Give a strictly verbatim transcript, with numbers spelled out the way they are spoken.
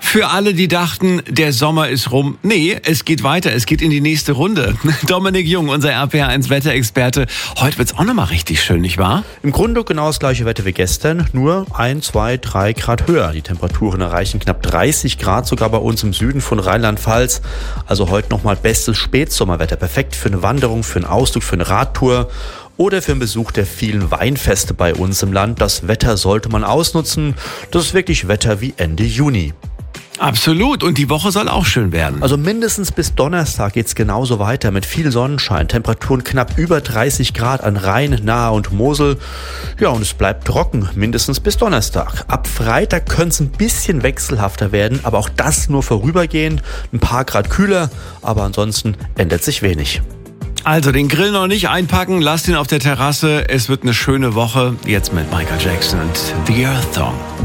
Für alle, die dachten, der Sommer ist rum. Nee, es geht weiter. Es geht in die nächste Runde. Dominik Jung, unser R P R eins Wetterexperte. Heute wird's auch nochmal richtig schön, nicht wahr? Im Grunde genau das gleiche Wetter wie gestern, nur ein, zwei, drei Grad höher. Die Temperaturen erreichen knapp dreißig Grad, sogar bei uns im Süden von Rheinland-Pfalz. Also heute nochmal bestes Spätsommerwetter. Perfekt für eine Wanderung, für einen Ausflug, für eine Radtour oder für den Besuch der vielen Weinfeste bei uns im Land. Das Wetter sollte man ausnutzen. Das ist wirklich Wetter wie Ende Juni. Absolut. Und die Woche soll auch schön werden. Also mindestens bis Donnerstag geht's genauso weiter mit viel Sonnenschein, Temperaturen knapp über dreißig Grad an Rhein, Nahe und Mosel. Ja, und es bleibt trocken, mindestens bis Donnerstag. Ab Freitag könnte es ein bisschen wechselhafter werden, aber auch das nur vorübergehend. Ein paar Grad kühler, aber ansonsten ändert sich wenig. Also den Grill noch nicht einpacken, lasst ihn auf der Terrasse. Es wird eine schöne Woche. Jetzt mit Michael Jackson und The Earth Song.